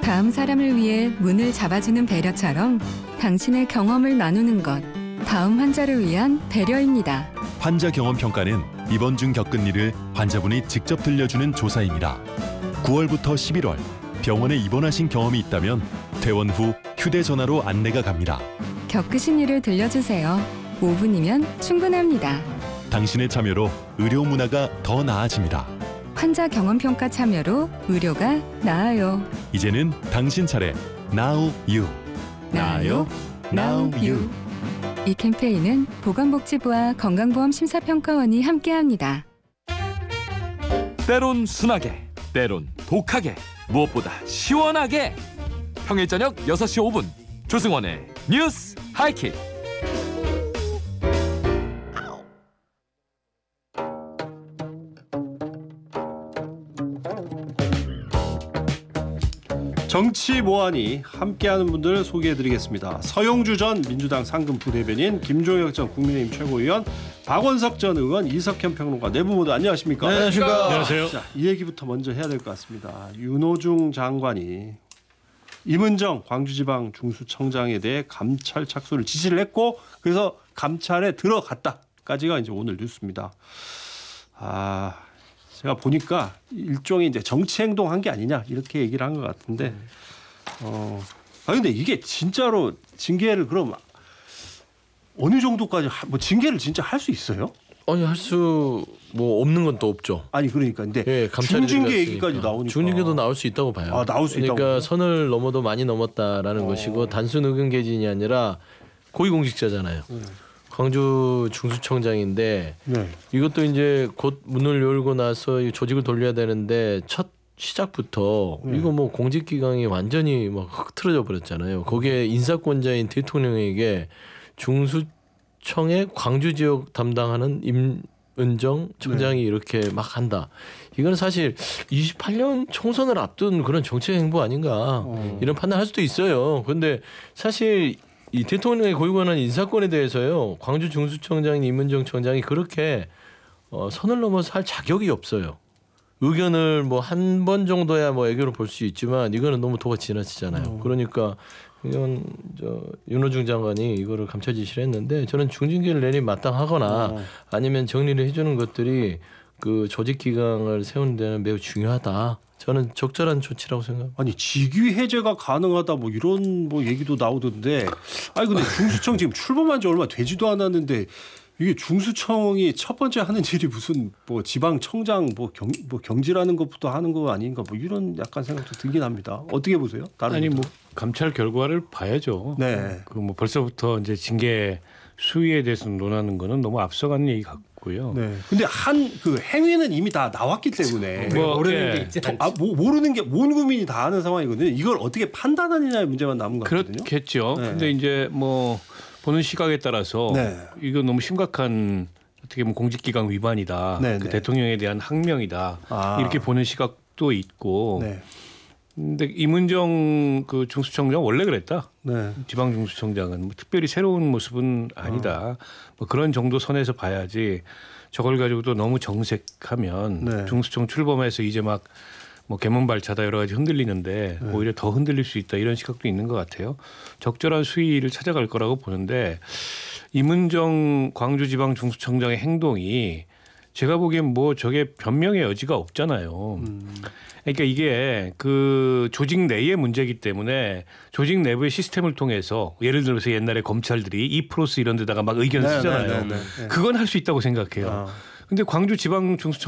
다음 사람을 위해 문을 잡아주는 배려처럼 당신의 경험을 나누는 것, 다음 환자를 위한 배려입니다. 환자 경험 평가는 입원 중 겪은 일을 환자분이 직접 들려주는 조사입니다. 9월부터 11월 병원에 입원하신 경험이 있다면 퇴원 후 휴대전화로 안내가 갑니다. 겪으신 일을 들려주세요. 5분이면 충분합니다. 당신의 참여로 의료 문화가 더 나아집니다. 환자 경험 평가 참여로 의료가 나아요. 이제는 당신 차례. Now you. 나아요. Now you. 이 캠페인은 보건복지부와 건강보험심사평가원이 함께합니다. 때론 순하게, 때론 독하게, 무엇보다 시원하게. 평일 저녁 6시 5분 조승원의 뉴스 하이킥. 정치 모하니 함께하는 분들 소개해드리겠습니다. 서영주 전 민주당 상금 부대변인, 김종혁 전 국민의힘 최고위원, 박원석 전 의원, 이석현 평론가, 네 분 모두 안녕하십니까? 네, 안녕하십니까? 안녕하세요. 자, 이 얘기부터 먼저 해야 될 것 같습니다. 윤호중 장관이 임은정 광주지방 중수청장에 대해 감찰 착수를 지시를 했고, 그래서 감찰에 들어갔다까지가 이제 오늘 뉴스입니다. 제가 보니까 일종의 이제 정치 행동한 게 아니냐 이렇게 얘기를 한 것 같은데, 근데 이게 진짜로 징계를 그럼 어느 정도까지 뭐 징계를 진짜 할 수 있어요? 아니 할 수 뭐 없는 건 또 없죠. 아니 그러니까 근데 예, 중징계 얘기까지 나오니까 중징계도 나올 수 있다고 봐요. 나올 수 있다고. 그러니까 선을 넘어도 많이 넘었다라는 것이고, 단순 의견 개진이 아니라 고위공직자잖아요. 광주 중수청장인데, 네. 이것도 이제 곧 문을 열고 나서 이 조직을 돌려야 되는데 첫 시작부터 이거 뭐 공직기강이 완전히 막 흐트러져 버렸잖아요. 거기에 인사권자인 대통령에게 중수청의 광주 지역 담당하는 임은정 청장이 이렇게 막 한다. 이건 사실 28년 총선을 앞둔 그런 정치 행보 아닌가, 이런 판단할 수도 있어요. 그런데 사실 이 대통령의 고유권한 인사권에 대해서요, 광주 중수청장인 임은정 청장이 그렇게 선을 넘어서 할 자격이 없어요. 의견을 뭐 한 번 정도야 뭐 애교로 볼 수 있지만 이거는 너무 도가 지나치잖아요. 그러니까 이건 윤호중 장관이 이거를 감찰 지시를 했는데, 저는 중징계를 내리 마땅하거나 아니면 정리를 해주는 것들이 그 조직 기강을 세우는 데는 매우 중요하다. 저는 적절한 조치라고 생각합니다. 아니 직위 해제가 가능하다 뭐 이런 뭐 얘기도 나오던데, 아니 근데 중수청 지금 출범한 지 얼마 되지도 않았는데 이게 중수청이 첫 번째 하는 일이 무슨 뭐 지방청장 뭐 경질하는 것부터 하는 거 아닌가, 뭐 이런 약간 생각도 들긴 합니다. 어떻게 보세요? 아니 뭐 감찰 결과를 봐야죠. 네. 그 뭐 벌써부터 이제 징계 수위에 대해서 논하는 거는 너무 앞서가는 얘기 같고요. 네. 근데 한 그 행위는 이미 다 나왔기 때문에 모르는 게 있지. 모르는 게 온 국민이 다 아는 상황이거든요. 이걸 어떻게 판단하느냐의 문제만 남은 것 같거든요. 그렇겠죠. 네. 근데 이제 뭐 보는 시각에 따라서 이거 너무 심각한 어떻게 보면 공직기강 위반이다. 그 대통령에 대한 항명이다. 이렇게 보는 시각도 있고. 근데 임은정 그 중수청장 원래 그랬다. 지방 중수청장은 뭐 특별히 새로운 모습은 아니다. 뭐 그런 정도 선에서 봐야지, 저걸 가지고도 너무 정색하면 중수청 출범해서 이제 막 뭐 개문발차다 여러 가지 흔들리는데 오히려 더 흔들릴 수 있다, 이런 시각도 있는 것 같아요. 적절한 수위를 찾아갈 거라고 보는데, 임은정 광주지방 중수청장의 행동이 제가 보기엔 뭐 저게 변명의 여지가 없잖아요. 그러니까 이게 그 조직 내의 문제이기 때문에 조직 내부의 시스템을 통해서, 예를 들어서 옛날에 검찰들이 이프로스 이런 데다가 막 의견을 쓰잖아요. 그건 할 수 있다고 생각해요. 근데 광주 지방 중수청